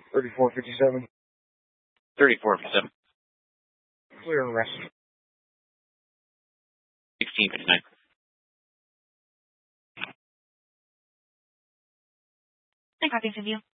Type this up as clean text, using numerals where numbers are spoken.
3457. 3457. Clear arrest. 1659. I copy of you.